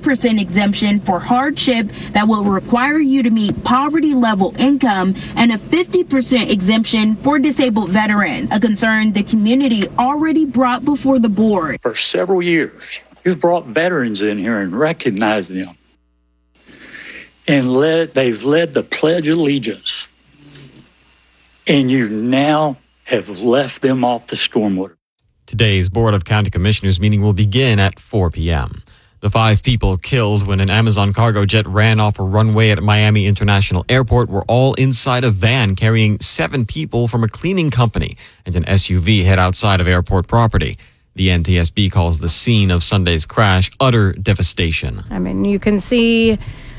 100% exemption for hardship that will require you to meet poverty level income, and a 50% exemption for disabled veterans, a concern the community already brought before the board. For several years, you've brought veterans in here and recognized them. And they've led the Pledge of Allegiance. And you now have left them off the stormwater. Today's Board of County Commissioners meeting will begin at 4 p.m. The 5 people killed when an Amazon cargo jet ran off a runway at Miami International Airport were all inside a van carrying 7 people from a cleaning company, and an SUV hid outside of airport property. The NTSB calls the scene of Sunday's crash utter devastation. I mean, you can see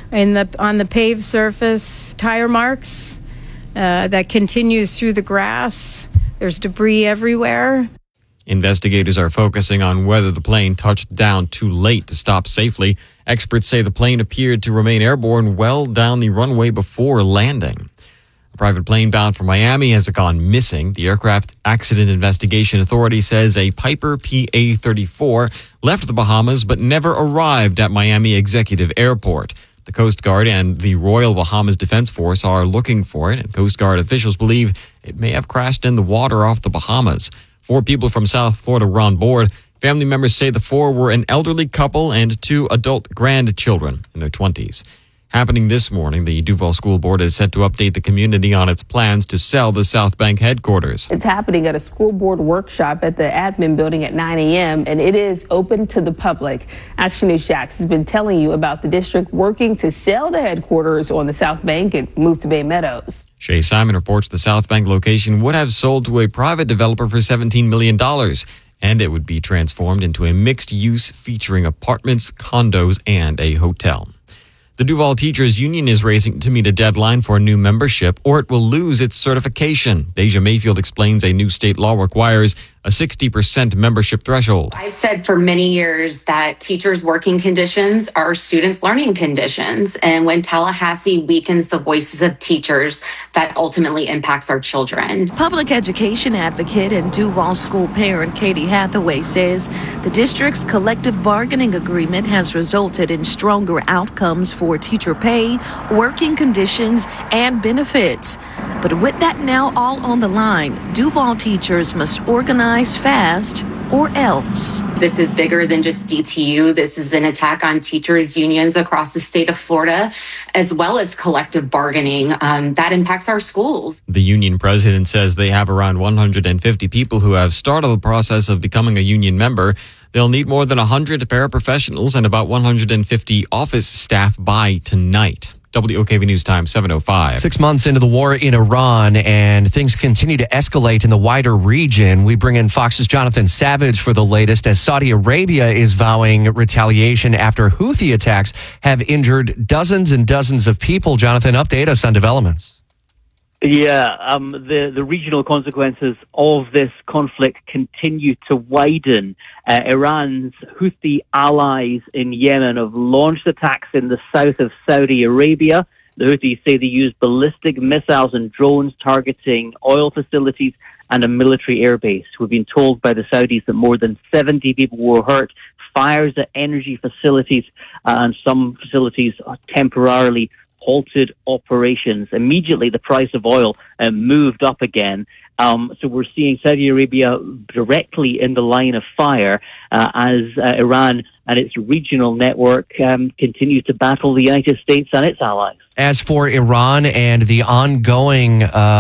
on the paved surface tire marks that continues through the grass. There's debris everywhere. Investigators are focusing on whether the plane touched down too late to stop safely. Experts say the plane appeared to remain airborne well down the runway before landing. A private plane bound for Miami has gone missing. The Aircraft Accident Investigation Authority says a Piper PA-34 left the Bahamas but never arrived at Miami Executive Airport. The Coast Guard and the Royal Bahamas Defense Force are looking for it, and Coast Guard officials believe it may have crashed in the water off the Bahamas. 4 people from South Florida were on board. Family members say the 4 were an elderly couple and 2 adult grandchildren in their 20s. Happening this morning, the Duval School Board is set to update the community on its plans to sell the South Bank headquarters. It's happening at a school board workshop at the admin building at 9 a.m., and it is open to the public. Action News Jax has been telling you about the district working to sell the headquarters on the South Bank and move to Bay Meadows. Shay Simon reports the South Bank location would have sold to a private developer for $17 million, and it would be transformed into a mixed use featuring apartments, condos, and a hotel. The Duval Teachers Union is racing to meet a deadline for a new membership, or it will lose its certification. Deja Mayfield explains a new state law requires a 60% membership threshold. I've said for many years that teachers' working conditions are students' learning conditions. And when Tallahassee weakens the voices of teachers, that ultimately impacts our children. Public education advocate and Duval school parent Katie Hathaway says the district's collective bargaining agreement has resulted in stronger outcomes for teacher pay, working conditions, and benefits. But with that now all on the line, Duval teachers must organize fast or else. This is bigger than just DTU. This is an attack on teachers' unions across the state of Florida, as well as collective bargaining that impacts our schools. The union president says they have around 150 people who have started the process of becoming a union member. They'll need more than 100 paraprofessionals and about 150 office staff by tonight. WOKV News Time, 7:05. 6 months into the war in Iran, and things continue to escalate in the wider region. We bring in Fox's Jonathan Savage for the latest, as Saudi Arabia is vowing retaliation after Houthi attacks have injured dozens and dozens of people. Jonathan, update us on developments. Yeah, the regional consequences of this conflict continue to widen. Iran's Houthi allies in Yemen have launched attacks in the south of Saudi Arabia. The Houthis say they used ballistic missiles and drones targeting oil facilities and a military airbase. We've been told by the Saudis that more than 70 people were hurt. Fires at energy facilities and some facilities are temporarily halted operations. Immediately, the price of oil moved up again. So we're seeing Saudi Arabia directly in the line of fire as Iran and its regional network continue to battle the United States and its allies. As for Iran and the ongoing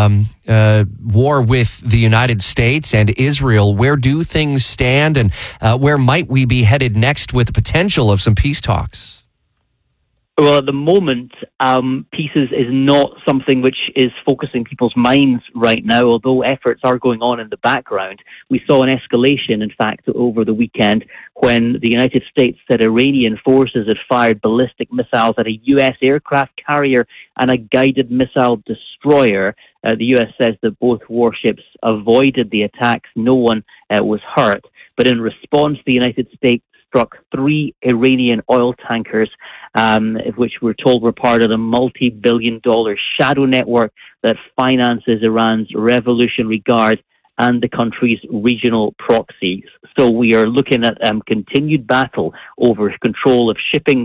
war with the United States and Israel, where do things stand, and where might we be headed next with the potential of some peace talks? Well, at the moment, peace is not something which is focusing people's minds right now, although efforts are going on in the background. We saw an escalation, in fact, over the weekend when the United States said Iranian forces had fired ballistic missiles at a U.S. aircraft carrier and a guided missile destroyer. The U.S. says that both warships avoided the attacks. No one was hurt. But in response, the United States struck 3 Iranian oil tankers, which we're told were part of the multi-billion-dollar shadow network that finances Iran's Revolutionary Guard and the country's regional proxies. So we are looking at continued battle over control of shipping